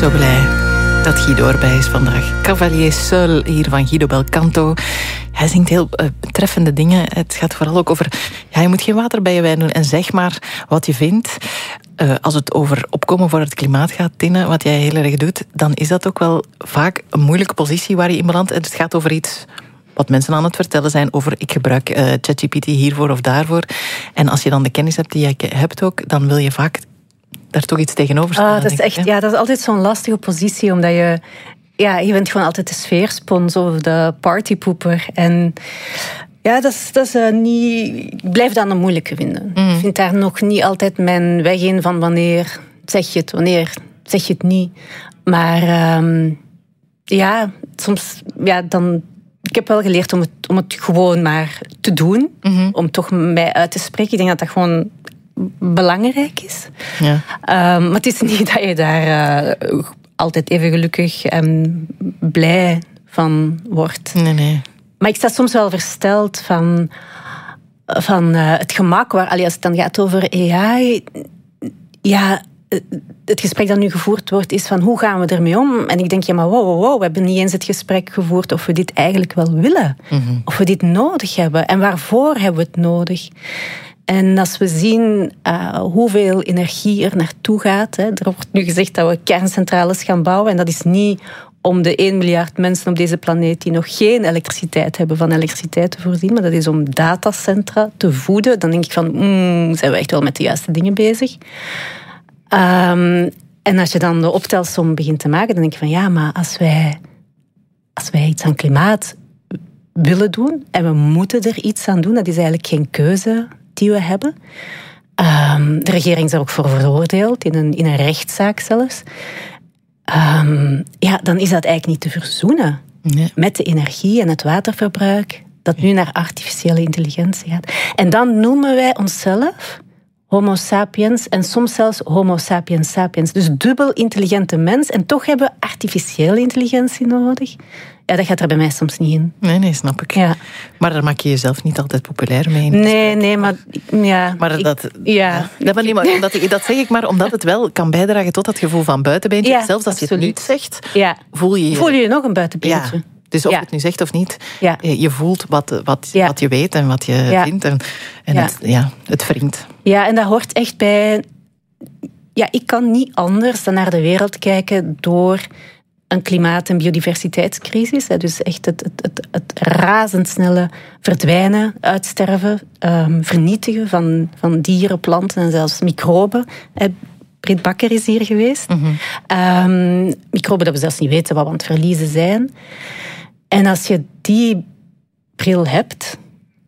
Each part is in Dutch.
Zo blij dat Guido erbij is vandaag. Cavalier Seul hier van Guido Belcanto. Hij zingt heel treffende dingen. Het gaat vooral ook over... Ja, je moet geen water bij je wijn doen en zeg maar wat je vindt. Als het over opkomen voor het klimaat gaat, Tinne, wat jij heel erg doet, dan is dat ook wel vaak een moeilijke positie waar je in belandt. En het gaat over iets wat mensen aan het vertellen zijn over ik gebruik ChatGPT hiervoor of daarvoor. En als je dan de kennis hebt die je hebt ook, dan wil je vaak daar toch iets tegenover staan. Dat is echt, dat is altijd zo'n lastige positie, omdat je bent gewoon altijd de sfeerspons of de partypoeper. En ja, dat is niet... Ik blijf dat een moeilijke vinden. Ik vind daar nog niet altijd mijn weg in van wanneer zeg je het, wanneer zeg je het niet. Maar soms... dan... Ik heb wel geleerd om het gewoon maar te doen. Om toch mij uit te spreken. Ik denk dat dat gewoon belangrijk is. Ja. Maar het is niet dat je daar altijd even gelukkig en blij van wordt. Nee. Maar ik sta soms wel versteld van het gemak. Als het dan gaat over AI... Ja, het gesprek dat nu gevoerd wordt is van hoe gaan we ermee om? En ik denk, maar wow, we hebben niet eens het gesprek gevoerd of we dit eigenlijk wel willen. Of we dit nodig hebben. En waarvoor hebben we het nodig? En als we zien hoeveel energie er naartoe gaat... er wordt nu gezegd dat we kerncentrales gaan bouwen. En dat is niet om de 1 miljard mensen op deze planeet die nog geen elektriciteit hebben, van elektriciteit te voorzien. Maar dat is om datacentra te voeden. Dan denk ik van, zijn we echt wel met de juiste dingen bezig? En als je dan de optelsom begint te maken, dan denk je van ja, maar als wij iets aan klimaat willen doen en we moeten er iets aan doen, dat is eigenlijk geen keuze die we hebben. De regering is er ook voor veroordeeld, in een rechtszaak zelfs. Dan is dat eigenlijk niet te verzoenen met de energie en het waterverbruik dat nu naar artificiële intelligentie gaat. En dan noemen wij onszelf Homo sapiens en soms zelfs Homo sapiens sapiens. Dus dubbel intelligente mens en toch hebben we artificiële intelligentie nodig. Ja, dat gaat er bij mij soms niet in. Nee, snap ik. Ja. Maar daar maak je jezelf niet altijd populair mee. Nee, maar... Ja, maar dat zeg ik maar omdat het wel kan bijdragen tot dat gevoel van buitenbeentje. Ja, zelfs als je het niet zegt, voel je je nog een buitenbeentje. Ja. Dus of je het nu zegt of niet, je voelt wat je weet en wat je vindt. En het wringt. Ja, en dat hoort echt bij... Ja, ik kan niet anders dan naar de wereld kijken door een klimaat- en biodiversiteitscrisis. Dus echt het razendsnelle verdwijnen, uitsterven, vernietigen van dieren, planten en zelfs microben. Brit Bakker is hier geweest. Microben dat we zelfs niet weten wat we aan het verliezen zijn. En als je die bril hebt,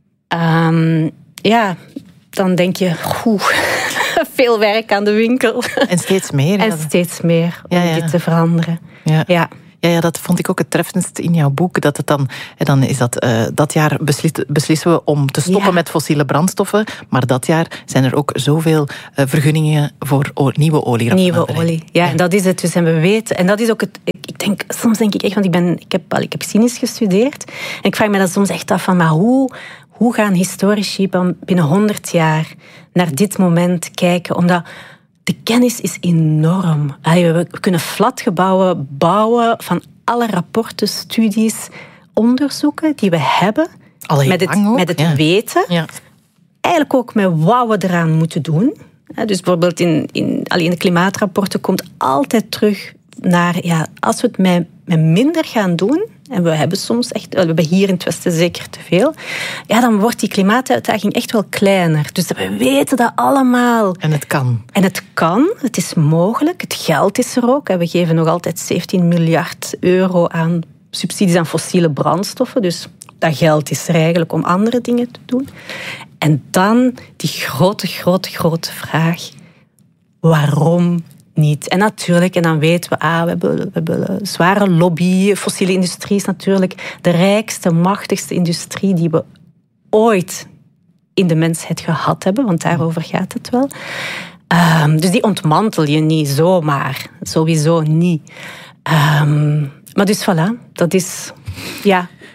dan denk je, veel werk aan de winkel. En steeds meer. En steeds meer om dit te veranderen. Ja, dat vond ik ook het treffendst in jouw boek. Dat het dan is dat jaar beslissen we om te stoppen met fossiele brandstoffen. Maar dat jaar zijn er ook zoveel vergunningen voor nieuwe olie. Nieuwe olie, ja, dat is het. Dus en we weten, en dat is ook het. Soms denk ik echt, want ik heb geschiedenis gestudeerd. En ik vraag me dat soms echt af van, maar hoe gaan historici binnen 100 jaar naar dit moment kijken? Omdat de kennis is enorm. We kunnen flatgebouwen bouwen van alle rapporten, studies, onderzoeken die we hebben. Met het weten. Ja. Eigenlijk ook met wat we eraan moeten doen. Dus bijvoorbeeld in de klimaatrapporten komt altijd terug naar, als we het met minder gaan doen, en we hebben soms echt, we hebben hier in het Westen zeker te veel, dan wordt die klimaatuitdaging echt wel kleiner. Dus we weten dat allemaal. En het kan. Het is mogelijk, het geld is er ook. We geven nog altijd 17 miljard euro aan subsidies aan fossiele brandstoffen, dus dat geld is er eigenlijk om andere dingen te doen. En dan die grote vraag, waarom niet? En natuurlijk, en dan weten we, we hebben een zware lobby. Fossiele industrie is natuurlijk de rijkste, machtigste industrie die we ooit in de mensheid gehad hebben, want daarover gaat het wel. Dus die ontmantel je niet zomaar. Sowieso niet. Maar dus voilà, dat is... Ja.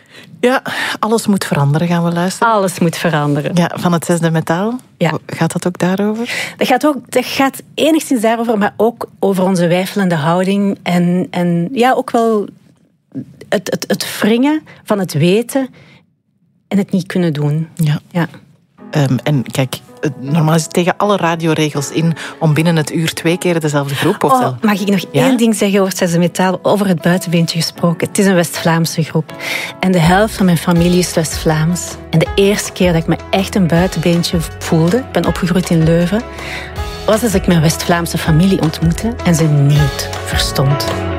Ja, alles moet veranderen, gaan we luisteren. Alles moet veranderen. Ja, van het zesde metaal. Ja. Gaat dat ook daarover? Dat gaat enigszins daarover, maar ook over onze weifelende houding. En ja, ook wel het wringen van het weten en het niet kunnen doen. Ja. En kijk, normaal is het tegen alle radioregels in om binnen het uur 2 keer dezelfde groep of zo. Mag ik nog één ding zeggen over het zesde metaal, over het buitenbeentje gesproken? Het is een West-Vlaamse groep. En de helft van mijn familie is West-Vlaams. En de eerste keer dat ik me echt een buitenbeentje voelde, ik ben opgegroeid in Leuven, was als ik mijn West-Vlaamse familie ontmoette en ze niet verstond.